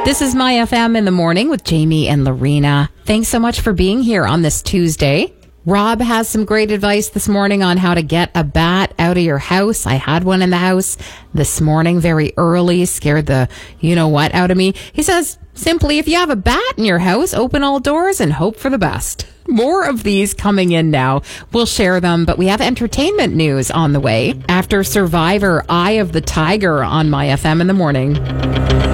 This is My FM in the morning with Jamie and Lorena. Thanks so much for being here on this Tuesday. Rob has some great advice this morning on how to get a bat out of your house. I had one in the house this morning very early, scared the you-know-what out of me. He says, simply, if you have a bat in your house, open all doors and hope for the best. More of these coming in now. We'll share them, but we have entertainment news on the way after Survivor, Eye of the Tiger on My FM in the morning.